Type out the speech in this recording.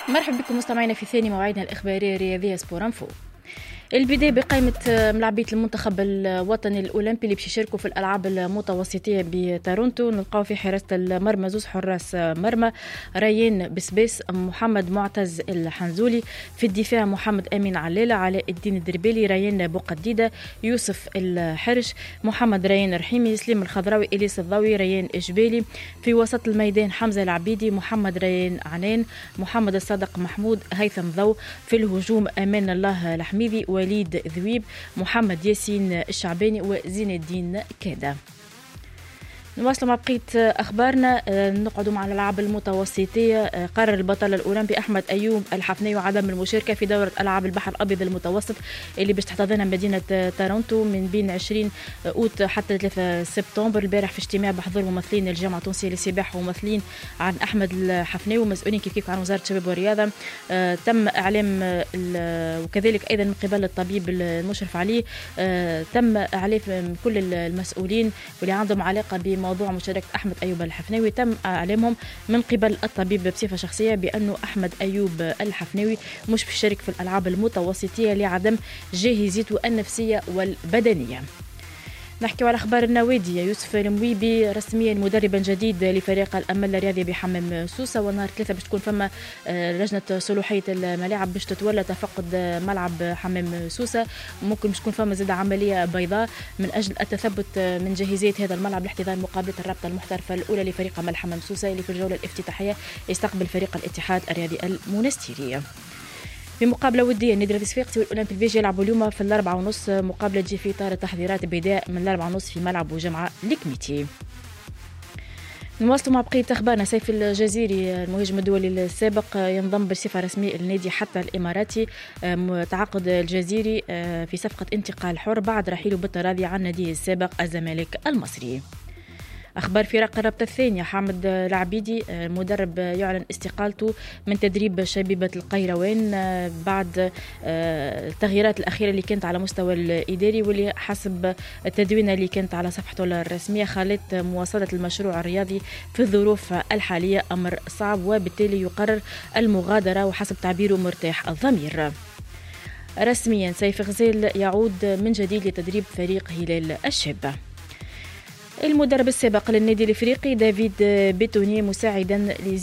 مرحبا بكم مستمعينا في ثاني مواعيدنا الإخبارية الرياضية سبور انفو. البداية بقائمة ملاعبية المنتخب الوطني الأولمبي اللي باش يشاركوا في الألعاب المتوسطية بتورونتو. نلقاو في حراسة المرمى زوز حراس مرمى، ريان بسباس، محمد معتز الحنزولي. في الدفاع محمد أمين علالة، علاء الدين الدربيلي، ريان بوقديدة، يوسف الحرش، محمد ريان رحيمي، سليم الخضراوي، إليس الضوي، ريان إجبالي. في وسط الميدان حمزة العبيدي، محمد ريان عنان، محمد الصادق محمود، هيثم ضو. في الهجوم أمان الله الحميدي، وليد ذويب، محمد ياسين الشعباني، وزين الدين كادا. نواصل مع بقية أخبارنا. نقعدوا مع الألعاب المتوسطية. قرر البطل الأولمبي أحمد أيوب الحفناوي عدم المشاركة في دورة ألعاب البحر الأبيض المتوسط اللي باش تحتضنها مدينة تورونتو من بين 20 أوت حتى 3 سبتمبر. البارح في اجتماع بحضور ممثلين الجامعة التونسية للسباحة وممثلين عن أحمد الحفناوي ومسؤولين كيف عن وزارة الشباب والرياضة، تم إعلام وكذلك أيضا من قبل الطبيب المشرف عليه، تم إعلام كل المسؤولين واللي عندهم علاقة بموضوع مشاركة أحمد أيوب الحفناوي. تم إعلامهم من قبل الطبيب بصفة شخصية بأنه أحمد أيوب الحفناوي مش بيشارك في الألعاب المتوسطية لعدم جاهزيته النفسية والبدنية. نحكي على أخبار النوادي. يوسف المويبي رسميا مدربا جديد لفريق الأمل الرياضي بحمام سوسة، ونهار 3 باش تكون فما لجنة صلوحية الملاعب باش تتولى تفقد ملعب حمام سوسة. ممكن باش تكون فما زاد عملية بيضاء من أجل التثبت من جاهزية هذا الملعب لاحتضان مقابلة الرابطة المحترفة الأولى لفريق أمل حمام سوسة اللي في الجولة الافتتاحية يستقبل فريق الاتحاد الرياضي المنستيري. بمقابلة ودية النادي الصفاقسي والأولمبي البيجي يلعبوا اليوم في 4:30. مقابلة تجي في إطار التحضيرات بداية من 4:30 في ملعب جامعة الكميتي. نواصلوا مع بقية أخبارنا. سيف الجزيري المهاجم الدولي السابق ينضم بصفة رسمية للنادي حتى الإماراتي. تعاقد الجزيري في صفقة انتقال حر بعد رحيله بالتراضي عن ناديه السابق الزمالك المصري. أخبار فرق الرابطة الثانية. حامد العبيدي المدرب يعلن استقالته من تدريب شبيبة القيروان بعد التغييرات الأخيرة اللي كانت على مستوى الإداري واللي حسب التدوينة اللي كانت على صفحته الرسمية خلت مواصلة المشروع الرياضي في الظروف الحالية أمر صعب، وبالتالي يقرر المغادرة وحسب تعبيره مرتاح الضمير. رسميا سيف غزال يعود من جديد لتدريب فريق هلال الشابة. المدرب السابق للنادي الافريقي دافيد بيتوني مساعدا